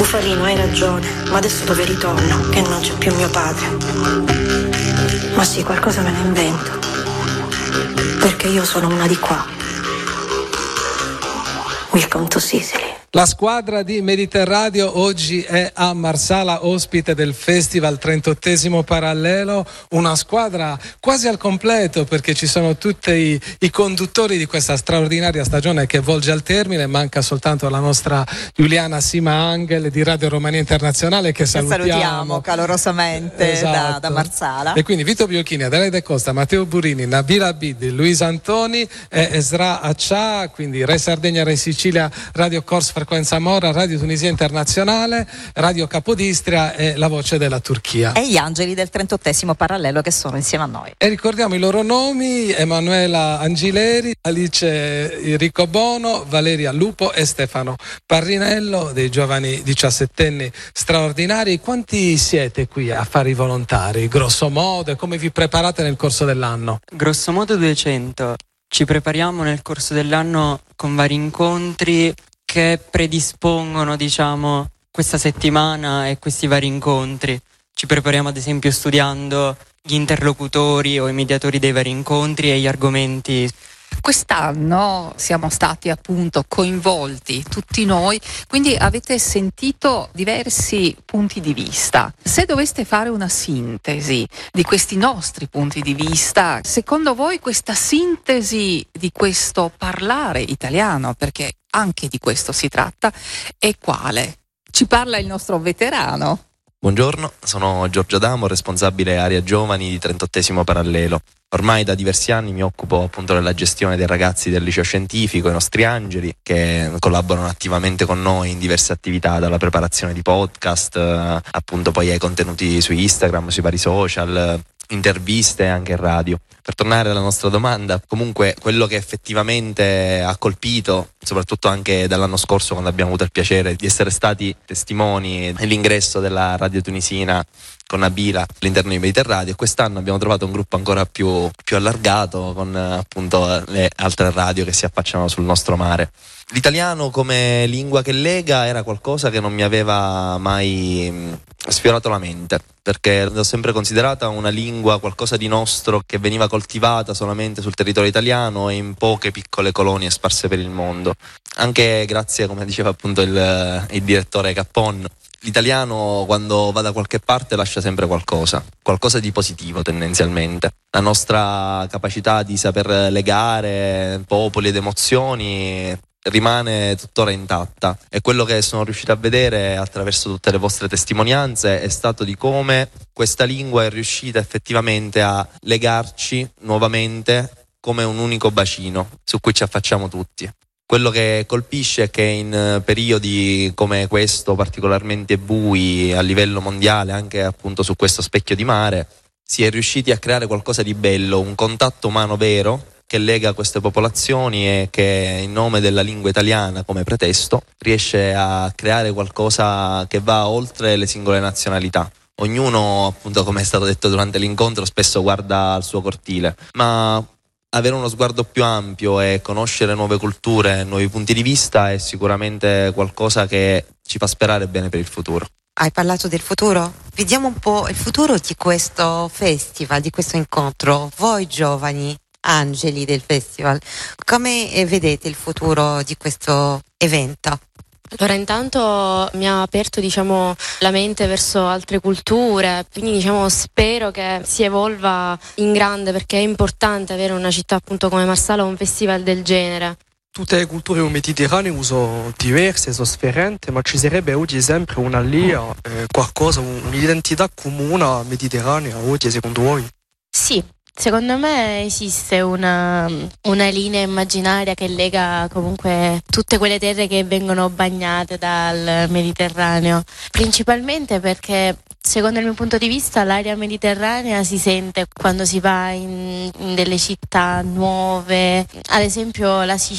Bufalino, hai ragione, ma adesso dove ritorno? Che non c'è più mio padre. Ma sì, qualcosa me ne invento. Perché io sono una di qua. Welcome to Sicily. La squadra di Mediterraneo oggi è a Marsala, ospite del Festival 38° Parallelo, una squadra quasi al completo perché ci sono tutti i conduttori di questa straordinaria stagione che volge al termine. Manca soltanto la nostra Giuliana Sima Angel di Radio Romania Internazionale che salutiamo calorosamente. Esatto. da Marsala. E quindi Vito Biochini, Adelaide Costa, Matteo Burini, Nabila Abidi, Luisa Antoni e Esra Accia, quindi Re Sardegna, Re Sicilia, Radio Corse Frequenza Mora, Radio Tunisia Internazionale, Radio Capodistria e La Voce della Turchia. E gli angeli del 38° Parallelo che sono insieme a noi. E ricordiamo i loro nomi: Emanuela Angileri, Alice Ricobono, Valeria Lupo e Stefano Parrinello, dei giovani 17enni straordinari. Quanti siete qui a fare i volontari, grosso modo, e come vi preparate nel corso dell'anno? Grosso modo 200. Ci prepariamo nel corso dell'anno con vari incontri che predispongono, questa settimana e questi vari incontri. Ci prepariamo ad esempio studiando gli interlocutori o i mediatori dei vari incontri e gli argomenti. Quest'anno siamo stati appunto coinvolti tutti noi, quindi avete sentito diversi punti di vista. Se doveste fare una sintesi di questi nostri punti di vista, secondo voi questa sintesi di questo parlare italiano, perché anche di questo si tratta, è quale? Ci parla il nostro veterano. Buongiorno, sono Giorgio Adamo, responsabile area giovani di 38° Parallelo. Ormai da diversi anni mi occupo appunto della gestione dei ragazzi del liceo scientifico, i nostri angeli, che collaborano attivamente con noi in diverse attività, dalla preparazione di podcast, appunto poi ai contenuti su Instagram, sui vari social, interviste e anche in radio. Per tornare alla nostra domanda, comunque quello che effettivamente ha colpito, soprattutto anche dall'anno scorso quando abbiamo avuto il piacere di essere stati testimoni dell'ingresso della radio tunisina con Nabila all'interno di Mediterraneo, e quest'anno abbiamo trovato un gruppo ancora più allargato con appunto le altre radio che si affacciano sul nostro mare. L'italiano come lingua che lega era qualcosa che non mi aveva mai sfiorato la mente, perché l'ho sempre considerata una lingua, qualcosa di nostro che veniva coltivata solamente sul territorio italiano e in poche piccole colonie sparse per il mondo. Anche grazie, come diceva appunto il direttore Cappon, l'italiano quando va da qualche parte lascia sempre qualcosa di positivo tendenzialmente. La nostra capacità di saper legare popoli ed emozioni rimane tuttora intatta, e quello che sono riuscito a vedere attraverso tutte le vostre testimonianze è stato di come questa lingua è riuscita effettivamente a legarci nuovamente come un unico bacino su cui ci affacciamo tutti. Quello che colpisce è che in periodi come questo, particolarmente bui a livello mondiale, anche appunto su questo specchio di mare, si è riusciti a creare qualcosa di bello, un contatto umano vero che lega queste popolazioni e che in nome della lingua italiana come pretesto riesce a creare qualcosa che va oltre le singole nazionalità. Ognuno, appunto, come è stato detto durante l'incontro, spesso guarda al suo cortile, ma avere uno sguardo più ampio e conoscere nuove culture, nuovi punti di vista è sicuramente qualcosa che ci fa sperare bene per il futuro. Hai parlato del futuro? Vediamo un po' il futuro di questo festival, di questo incontro. Voi giovani angeli del festival, come vedete il futuro di questo evento? Allora, intanto mi ha aperto la mente verso altre culture, quindi spero che si evolva in grande, perché è importante avere una città appunto come Marsala, un festival del genere. Tutte le culture mediterranee sono diverse, sono differenti, ma ci sarebbe oggi sempre una linea, qualcosa, un'identità comune mediterranea oggi, secondo voi? Sì. Secondo me esiste una linea immaginaria che lega comunque tutte quelle terre che vengono bagnate dal Mediterraneo, principalmente perché secondo il mio punto di vista l'area mediterranea si sente quando si va in delle città nuove, ad esempio la Sicilia